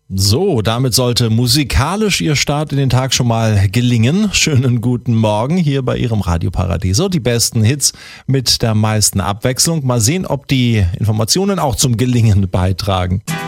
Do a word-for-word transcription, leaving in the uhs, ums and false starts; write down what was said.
So, damit sollte musikalisch Ihr Start in den Tag schon mal gelingen. Schönen guten Morgen hier bei Ihrem Radio Paradiso. Die besten Hits mit der meisten Abwechslung. Mal sehen, ob die Informationen auch zum Gelingen beitragen.